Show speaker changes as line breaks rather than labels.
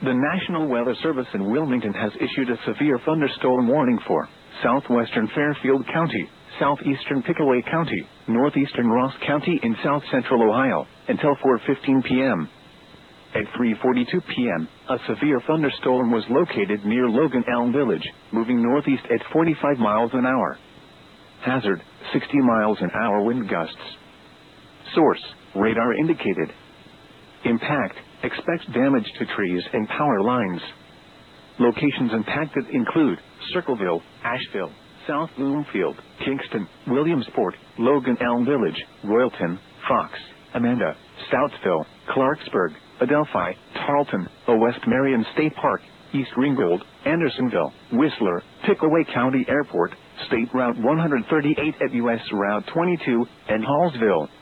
The National Weather Service in Wilmington has issued a severe thunderstorm warning for southwestern Fairfield County, southeastern Pickaway County, northeastern Ross County in south-central Ohio, until 4:15 p.m. At 3:42 p.m., a severe thunderstorm was located near Logan Elm Village, moving northeast at 45 miles an hour. Hazard, 60 miles an hour wind gusts. Source, radar indicated. Impact, expect damage to trees and power lines. Locations impacted include Circleville, Asheville, South Bloomfield, Kingston, Williamsport, Logan Elm Village, Royalton, Fox, Amanda, Stoutsville, Clarksburg, Adelphi, Tarleton, West Marion State Park, East Ringgold, Andersonville, Whistler, Pickaway County Airport, State Route 138 at U.S. Route 22, and Hallsville.